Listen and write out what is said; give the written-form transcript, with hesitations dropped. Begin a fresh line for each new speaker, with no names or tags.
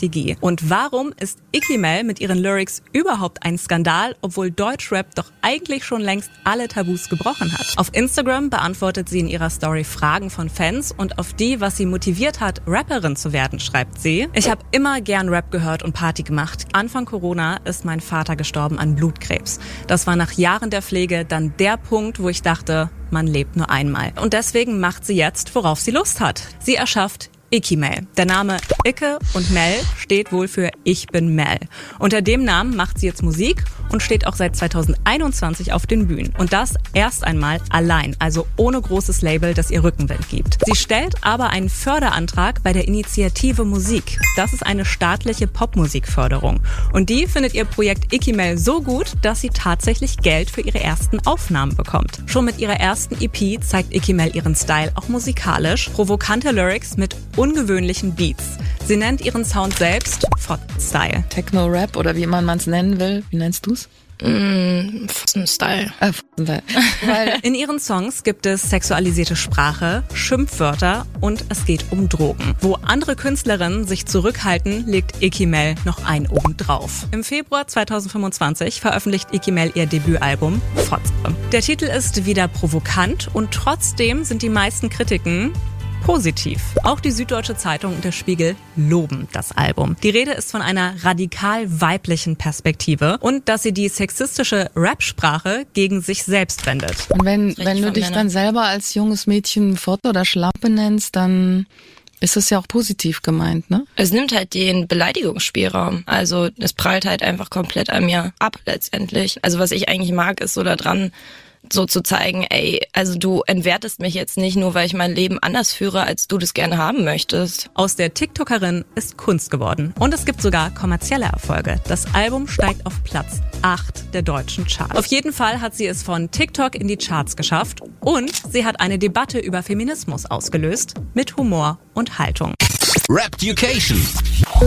Strategie. Und warum ist Icky Mel mit ihren Lyrics überhaupt ein Skandal, obwohl Deutschrap doch eigentlich schon längst alle Tabus gebrochen hat? Auf Instagram beantwortet sie in ihrer Story Fragen von Fans und auf die, was sie motiviert hat, Rapperin zu werden, schreibt sie: Ich habe immer gern Rap gehört und Party gemacht. Anfang Corona ist mein Vater gestorben an Blutkrebs. Das war nach Jahren der Pflege dann der Punkt, wo ich dachte, man lebt nur einmal. Und deswegen macht sie jetzt, worauf sie Lust hat. Sie erschafft Icky Mel. Der Name Icke und Mel steht wohl für Ich bin Mel. Unter dem Namen macht sie jetzt Musik und steht auch seit 2021 auf den Bühnen. Und das erst einmal allein, also ohne großes Label, das ihr Rückenwind gibt. Sie stellt aber einen Förderantrag bei der Initiative Musik. Das ist eine staatliche Popmusikförderung. Und die findet ihr Projekt Icky Mel so gut, dass sie tatsächlich Geld für ihre ersten Aufnahmen bekommt. Schon mit ihrer ersten EP zeigt Icky Mel ihren Style auch musikalisch. Provokante Lyrics mit ungewöhnlichen Beats. Sie nennt ihren Sound selbst Fotzenstyle.
Techno-Rap oder wie man es nennen will. Wie nennst du's?
Fotzenstyle.
Weil in ihren Songs gibt es sexualisierte Sprache, Schimpfwörter und es geht um Drogen. Wo andere Künstlerinnen sich zurückhalten, legt Icky Mel noch einen oben drauf. Im Februar 2025 veröffentlicht Icky Mel ihr Debütalbum Fotze. Der Titel ist wieder provokant und trotzdem sind die meisten Kritiken positiv. Auch die Süddeutsche Zeitung und der Spiegel loben das Album. Die Rede ist von einer radikal weiblichen Perspektive und dass sie die sexistische Rap-Sprache gegen sich selbst wendet.
Und wenn du dich dann selber als junges Mädchen Fotze oder Schlampe nennst, dann ist es ja auch positiv gemeint, ne?
Es nimmt halt den Beleidigungsspielraum. Also es prallt halt einfach komplett an mir ab letztendlich. Also was ich eigentlich mag, ist so da dran, so zu zeigen, ey, also du entwertest mich jetzt nicht nur, weil ich mein Leben anders führe, als du das gerne haben möchtest.
Aus der TikTokerin ist Kunst geworden. Und es gibt sogar kommerzielle Erfolge. Das Album steigt auf Platz 8 der deutschen Charts. Auf jeden Fall hat sie es von TikTok in die Charts geschafft und sie hat eine Debatte über Feminismus ausgelöst mit Humor und Haltung.
Rap Education.